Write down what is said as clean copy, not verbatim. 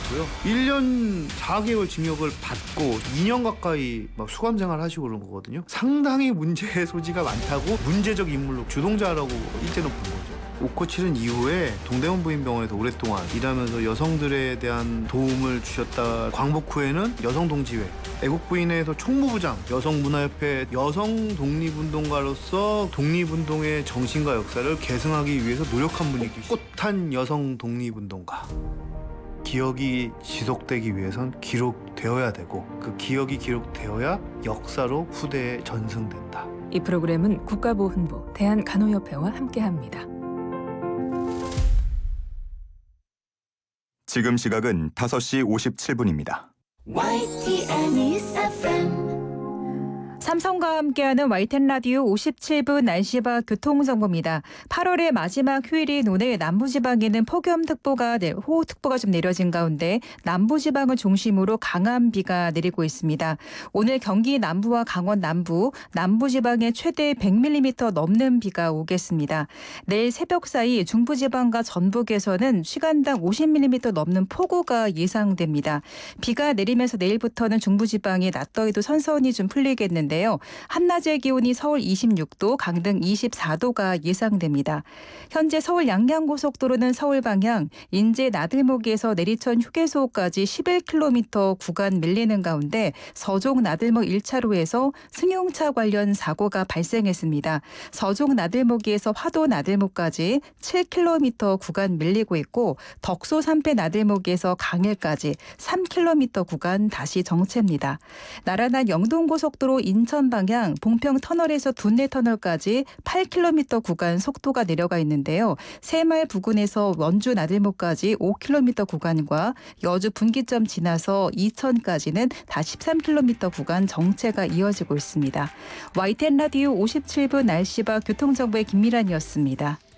있고요. 1년 4개월 징역을 받고 2년 가까이 막 수감 생활하시고 그런 거거든요. 상당히 문제의 소지가 많다고 문제적 인물로 주동자라고 일제는 본 거죠. 옥고 치른 이후에 동대문 부인병원에서 오랫동안 일하면서 여성들에 대한 도움을 주셨다. 광복 후에는 여성동지회, 애국부인회에서 총무부장, 여성문화협회 여성 독립운동가로서 독립운동의 정신과 역사를 계승하기 위해서 노력한 분이 계시죠. 꼿한 여성 독립운동가. 기억이 지속되기 위해선 기록되어야 되고 그 기억이 기록되어야 역사로 후대에 전승된다. 이 프로그램은 국가보훈부, 대한간호협회와 함께합니다. 지금 시각은 5시 57분입니다. YTN News FM. 삼성과 함께하는 YTN 라디오 57분 날씨와 교통정보입니다. 8월의 마지막 휴일인 오늘 남부지방에는 호우특보가 좀 내려진 가운데 남부지방을 중심으로 강한 비가 내리고 있습니다. 오늘 경기 남부와 강원 남부지방에 최대 100mm 넘는 비가 오겠습니다. 내일 새벽 사이 중부지방과 전북에서는 시간당 50mm 넘는 폭우가 예상됩니다. 비가 내리면서 내일부터는 중부지방이 낮더위도 선선히 좀 풀리겠는데 한낮의 기온이 서울 26도, 강릉 24도가 예상됩니다. 현재 서울 양양고속도로는 서울 방향 인제 나들목에서 내리천 휴게소까지 11km 구간 밀리는 가운데 서종 나들목 1차로에서 승용차 관련 사고가 발생했습니다. 서종 나들목에서 화도 나들목까지 7km 구간 밀리고 있고 덕소 산패 나들목에서 강일까지 3km 구간 다시 정체입니다. 나란한 영동고속도로 인천 방향 봉평 터널에서 둔내 터널까지 8km 구간 속도가 내려가 있는데요. 새마을 부근에서 원주 나들목까지 5km 구간과 여주 분기점 지나서 이천까지는 다 13km 구간 정체가 이어지고 있습니다. YTN 라디오 57분 날씨와 교통정보의 김미란이었습니다.